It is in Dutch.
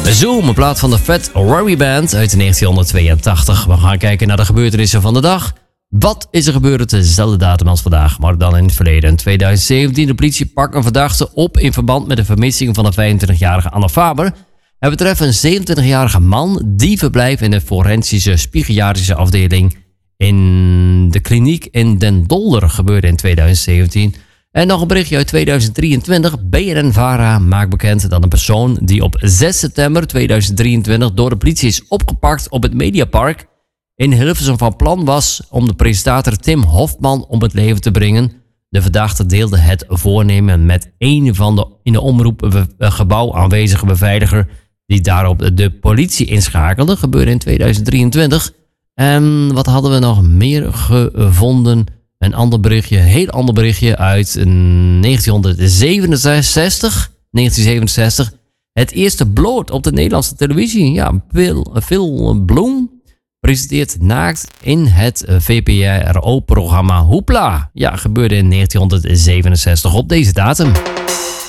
Zoom, in plaats van de Fat Worry Band uit 1982. We gaan kijken naar de gebeurtenissen van de dag. Wat is er gebeurd op dezelfde datum als vandaag, maar dan in het verleden? In 2017, de politie pakt een verdachte op in verband met de vermissing van een 25-jarige Anne Faber. Het betreft een 27-jarige man die verblijft in de forensische psychiatrische afdeling in de kliniek in Den Dolder, gebeurde in 2017. En nog een berichtje uit 2023. BNN-Vara maakt bekend dat een persoon die op 6 september 2023 door de politie is opgepakt op het Mediapark in Hilversum van plan was om de presentator Tim Hofman om het leven te brengen. De verdachte deelde het voornemen met een van de in de omroepgebouw aanwezige beveiliger die daarop de politie inschakelde. Gebeurde in 2023. En wat hadden we nog meer gevonden? Een ander berichtje, een heel ander berichtje uit 1967. Het eerste bloot op de Nederlandse televisie. Ja, Phil Bloem presenteert naakt in het VPRO-programma Hoepla. Ja, gebeurde in 1967 op deze datum.